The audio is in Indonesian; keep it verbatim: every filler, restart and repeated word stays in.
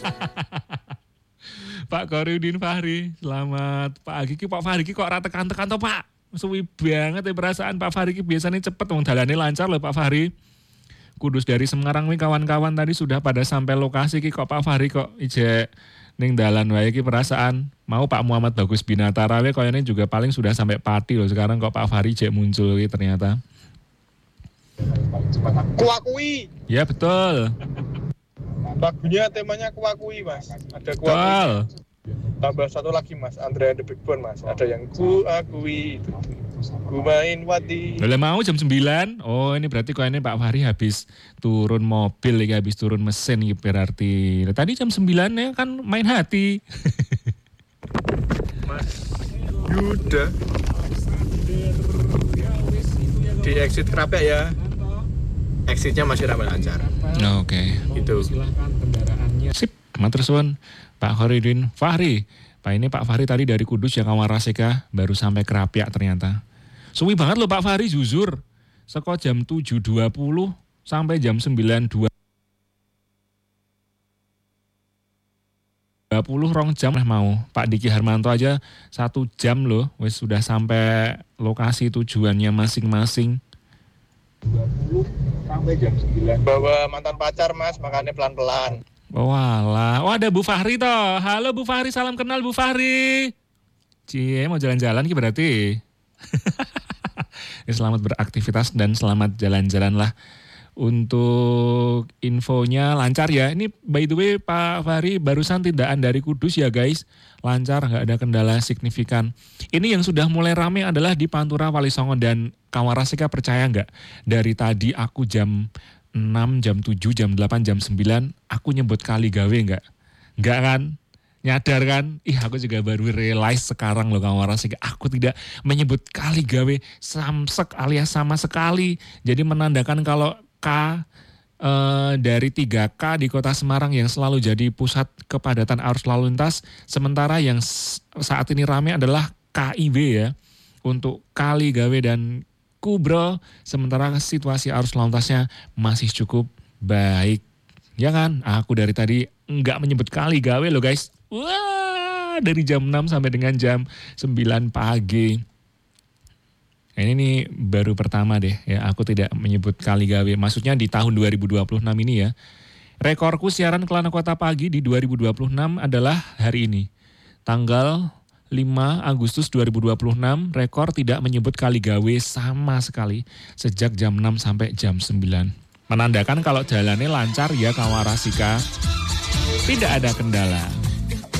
Pak Khairuddin Fahri, selamat pagi. Ki Pak Fahri ki kok ora tekan-tekan to, Pak? Suwi banget ya perasaan Pak Fahri ki biasanya cepet wong dalane lancar loh Pak Fahri. Kudus dari Semarang nih kawan-kawan tadi sudah pada sampai lokasi ki kok Pak Fahri kok ijek ning dalan wae ki perasaan. Mau Pak Muhammad Bagus Binatara we koyone juga paling sudah sampai Pati loh sekarang kok Pak Fahri ijek muncul ki ternyata. Kuakui. Ya betul. Lagunya temanya kuakui Mas. Ada kuakui. Betul. Tambah satu lagi Mas, Andre and the Big Bone Mas. Ada yang kuakui. Ku main wadi. Boleh mau jam sembilan. Oh ini berarti kok ini Pak Fahri habis turun mobil ya, habis turun mesin gitu berarti. Tadi jam sembilan ya kan main hati. Mas Yuda. Di exit Kerapia ya. Exitnya masih ramai lancar. Oke. Okay. Gitu. Sip, matur suwun Pak Khairuddin Fahri. Pak ini Pak Fahri tadi dari Kudus ya Kawaraseka baru sampai Kerapia ternyata. Suwi banget loh Pak Fahri jujur. Seko jam tujuh dua puluh sampai jam sembilan dua puluh rong jam lah mau. Pak Diki Harmanto aja satu jam loh. Wes sudah sampai lokasi tujuannya masing-masing. dua puluh sampai jam sembilan. Bawa mantan pacar Mas, makanya pelan-pelan. Walah, oh ada Bu Fahri toh. Halo Bu Fahri, salam kenal Bu Fahri. Cie, mau jalan-jalan ki berarti. Ya, selamat beraktivitas dan selamat jalan-jalan lah. Untuk infonya lancar ya. Ini by the way Pak Fahri barusan tindakan dari Kudus ya guys. Lancar, nggak ada kendala signifikan. Ini yang sudah mulai rame adalah di Pantura, Wali Songo dan Kawaraseka. Percaya nggak? Dari tadi aku jam enam, jam tujuh, jam delapan, jam sembilan aku nyebut kali gawe nggak? Nggak kan? Nyadar kan? Ih aku juga baru realize sekarang loh Kawaraseka. Aku tidak menyebut kali gawe samsek alias sama sekali. Jadi menandakan kalau K eh, dari tiga K di kota Semarang yang selalu jadi pusat kepadatan arus lalu lintas. Sementara yang saat ini ramai adalah K I B ya. Untuk kali gawe dan Kubro, sementara situasi arus lalu lintasnya masih cukup baik. Ya kan? Aku dari tadi enggak menyebut kali gawe loh guys. Wah, dari jam enam sampai dengan jam sembilan pagi. Ini nih baru pertama deh ya, aku tidak menyebut kali gawe. Maksudnya di tahun dua ribu dua puluh enam ini ya. Rekorku siaran Kelana Kota Pagi di dua ribu dua puluh enam adalah hari ini. Tanggal lima Agustus dua ribu dua puluh enam, rekor tidak menyebut kali gawe sama sekali sejak jam enam sampai jam sembilan. Menandakan kalau jalannya lancar ya Kawaraseka. Tidak ada kendala.